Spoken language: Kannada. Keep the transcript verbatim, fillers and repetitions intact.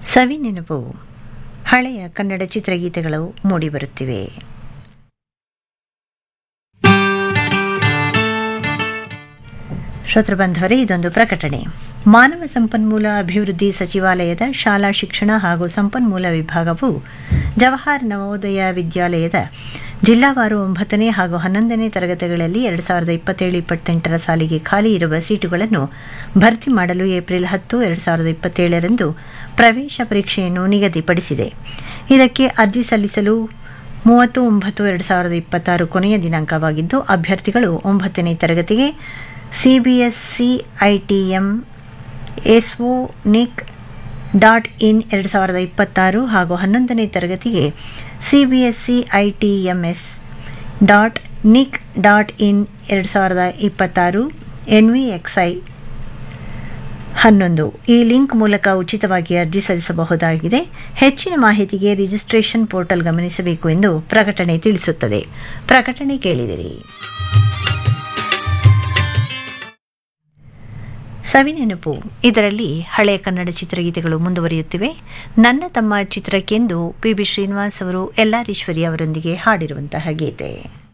ಸವಿ ನೆನಪು ಹಳೆಯ ಕನ್ನಡ ಚಿತ್ರಗೀತೆಗಳು ಮೂಡಿಬರುತ್ತಿವೆ. ಶ್ರೋತೃ ಬಾಂಧವರೇ, ಇದೊಂದು ಪ್ರಕಟಣೆ. ಮಾನವ ಸಂಪನ್ಮೂಲ ಅಭಿವೃದ್ಧಿ ಸಚಿವಾಲಯದ ಶಾಲಾ ಶಿಕ್ಷಣ ಹಾಗೂ ಸಂಪನ್ಮೂಲ ವಿಭಾಗವು ಜವಾಹರ್ ನವೋದಯ ವಿದ್ಯಾಲಯದ ಜಿಲ್ಲಾವಾರು ಒಂಬತ್ತನೇ ಹಾಗೂ ಹನ್ನೊಂದನೇ ತರಗತಿಗಳಲ್ಲಿ ಎರಡು ಸಾವಿರದ ಇಪ್ಪತ್ತೇಳು ಇಪ್ಪತ್ತೆಂಟರ ಸಾಲಿಗೆ ಖಾಲಿ ಇರುವ ಸೀಟುಗಳನ್ನು ಭರ್ತಿ ಮಾಡಲು ಏಪ್ರಿಲ್ ಹತ್ತು ಎರಡು ಸಾವಿರದ ಇಪ್ಪತ್ತೇಳರಂದು ಪ್ರವೇಶ ಪರೀಕ್ಷೆಯನ್ನು ನಿಗದಿಪಡಿಸಿದೆ. ಇದಕ್ಕೆ ಅರ್ಜಿ ಸಲ್ಲಿಸಲು ಮೂವತ್ತು ಒಂಬತ್ತು ಎರಡು ಸಾವಿರದ ಇಪ್ಪತ್ತಾರು ಕೊನೆಯ ದಿನಾಂಕವಾಗಿದ್ದು, ಅಭ್ಯರ್ಥಿಗಳು ಒಂಬತ್ತನೇ ತರಗತಿಗೆ CBSE ಐಟಿಎಂ SO Nick dot in ಎರಡು ಸಾವಿರದ ಇಪ್ಪತ್ತಾರು ಹಾಗೂ ಹನ್ನೊಂದನೇ ತರಗತಿಗೆ CBSE ITMS dot Nick dot in ಎರಡು ಸಾವಿರದ ಇಪ್ಪತ್ತಾರು ಎನ್ವಿಎಕ್ಸ್ಐ ಹನ್ನೊಂದು ಈ ಲಿಂಕ್ ಮೂಲಕ ಉಚಿತವಾಗಿ ಅರ್ಜಿ ಸಲ್ಲಿಸಬಹುದಾಗಿದೆ. ಹೆಚ್ಚಿನ ಮಾಹಿತಿಗೆ ರಿಜಿಸ್ಟ್ರೇಷನ್ ಪೋರ್ಟಲ್ ಗಮನಿಸಬೇಕು ಎಂದು ಪ್ರಕಟಣೆ ತಿಳಿಸುತ್ತದೆ. ಪ್ರಕಟಣೆ ಕೇಳಿದಿರಿ. ಸವಿನೆನಪು ಇದರಲ್ಲಿ ಹಳೆಯ ಕನ್ನಡ ಚಿತ್ರಗೀತೆಗಳು ಮುಂದುವರಿಯುತ್ತಿವೆ. ನನ್ನ ತಮ್ಮ ಚಿತ್ರಕ್ಕೆಂದು ಪಿ ಬಿ ಶ್ರೀನಿವಾಸ್ ಅವರು ಎಲ್ ಆರ್ ಈಶ್ವರಿ ಅವರೊಂದಿಗೆ ಹಾಡಿರುವಂತಹ ಗೀತೆ.